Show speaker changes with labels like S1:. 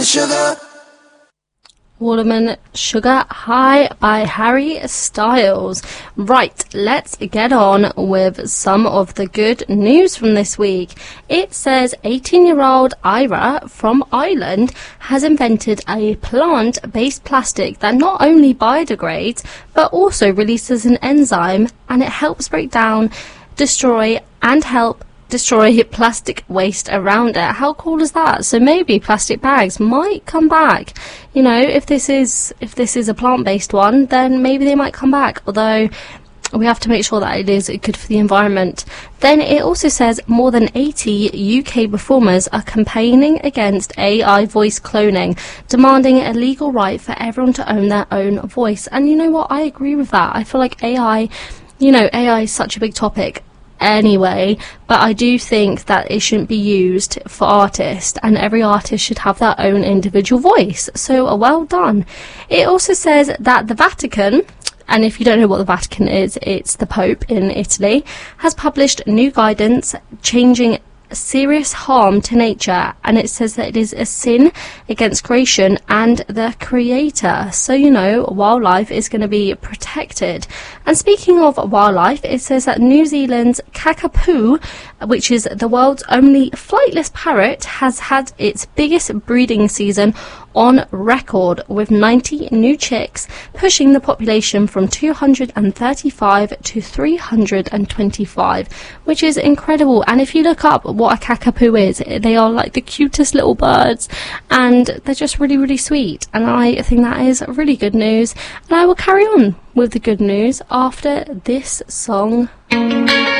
S1: Sugar.
S2: Watermelon Sugar High by Harry Styles. Right, let's get on with some of the good news from this week. It says 18-year-old Ira from Ireland has invented a plant-based plastic that not only biodegrades but also releases an enzyme, and it helps break down, destroy plastic waste around it. How cool is that? So maybe plastic bags might come back. You know, if this is a plant-based one, then maybe they might come back, although we have to make sure that it is good for the environment. Then it also says more than 80 UK performers are campaigning against AI voice cloning, demanding a legal right for everyone to own their own voice. And you know what? I agree with that. I feel like AI is such a big topic anyway, but I do think that it shouldn't be used for artists, and every artist should have their own individual voice. So well done. It also says that the Vatican, and if you don't know what the Vatican is, it's the Pope in Italy, has published new guidance changing serious harm to nature, and it says that it is a sin against creation and the creator. So, you know, wildlife is going to be protected. And speaking of wildlife, it says that New Zealand's Kakapoo, which is the world's only flightless parrot, has had its biggest breeding season on record, with 90 new chicks, pushing the population from 235 to 325, which is incredible. And if you look up what a kakapoo is, they are like the cutest little birds, and they're just really, really sweet. And I think that is really good news, and I will carry on with the good news after this song.